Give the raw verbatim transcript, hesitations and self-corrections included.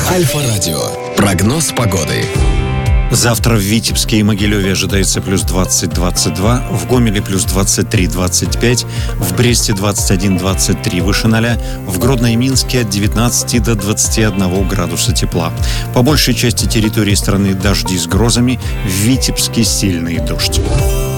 Альфа-радио. Прогноз погоды. Завтра в Витебске и Могилеве ожидается плюс двадцать - двадцать два, в Гомеле плюс двадцать три - двадцать пять, в Бресте двадцать один - двадцать три выше ноля, в Гродно и Минске от девятнадцати до двадцати одного градуса тепла. По большей части территории страны дожди с грозами, в Витебске сильный дождь.